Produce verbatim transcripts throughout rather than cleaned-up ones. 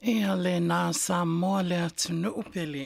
Ia le nā Samoa le atunu upele.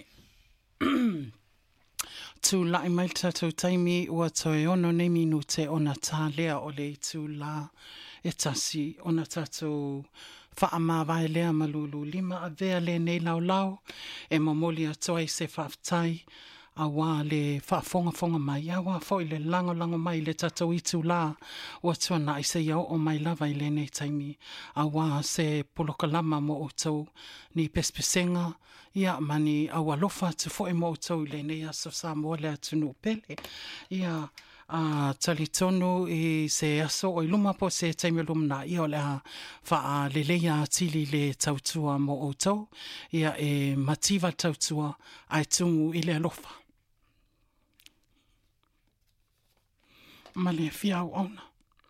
Tu lai mai tatou taimi ua toe ono ne minu te ona tā lea o le tu la e tasi ona tatou whaamawai lea malulu lima a vea le nei lau lau e mamoli atoa i se whaftai a wā le whaafonga fonga mai a wā fo i le lango lango mai le tatou i tu la ua tuana i se iau o mai lava i le nei taimi a wā se polokalama mo o tau ni pespesenga ia mani a walofa tu fo e mo o tau i le nei aso Samoa le atunu pele ia a uh, talitonu i se aso o iluma po se taimi lumna ia o le ha wha le leia tili le tautua mo o tau ia e mativa tautua ai tungu i le alofa. Ma le fiau ona.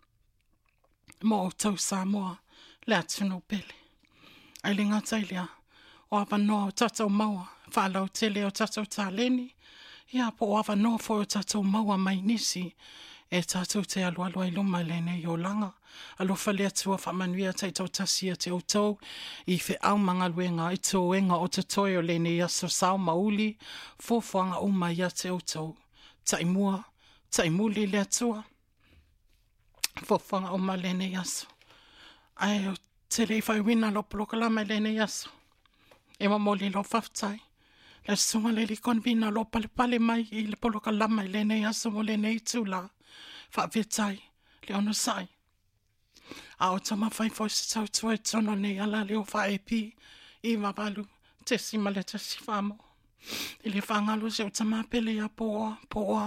Mo o tau Samoa le atunu pele. Ai le ngata i lea o awanoa o tatau maua whaalau tele o tatau tāleni. Ia po o awanoa fo o tatau maua mai nisi e tatau te alu alu ai luma le nei o langa. Alofa lea tua whamanuia tai tau tasia te o tau i fe au manga luenga i tō enga o te toi o le nei aso sao mauli fōwhanga o mai a te o tau. Tai mua, tai muli lea tua fōwhanga o mai le nei aso. Ai o te rei whai wina lo polokalama le nei aso. E mamoli lo whaftai. Le sunga le li konvina lo pale pale mai i le polokalama le nei aso mo le nei tūla. Whaawetai, le ono sai. A o tama whai fo se tau tua e tono nei ala leo whae pi i wawalu te sima le te si whamo. I le whangalu se o tama pele a poa, poa.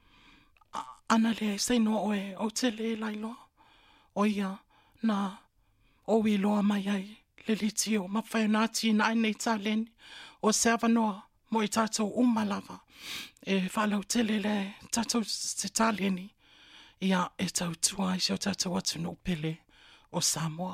Ana le se no oe o te le lailo. O ia na o i loa mai ai le litio ma whai nāti na nei tā leni. O se awanoa mo i tātou umalava. E whalau tele le tātou se tā leni. Ia e tau tua i se o tātou atunu pele o Samoa.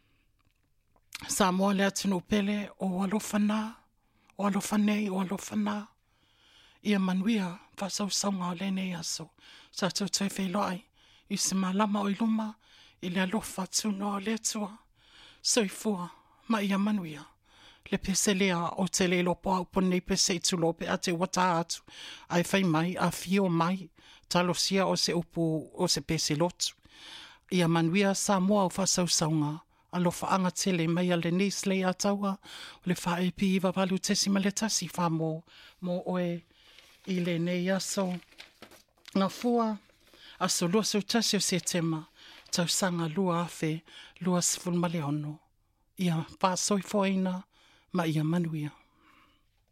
Samoa le atunu pele o alofana, o alofanei, o alofana. Ia manuia whasau saunga o le nei aso. Tātou tau whelai i se malama o iluma i le alofa tuna o le tua. Soifua ma ia manuia. Le pese lea o te le lopo au ponei pese i tu lope a te wata atu. Ai whai mai a fio mai. Talosia o se upu o se pese lotu. Ia manuia Samoa o whasau saunga. Alofa anga tele mai a le nisle a taua. O le whae pi iwa walu tesi ma le tasi wha mo. Mo oe i le nei aso. Ngā fua aso lua sau tasi o se tema. Tau sanga lua afe lua sifun male ono. Ia wha soi foina ma ia manuia.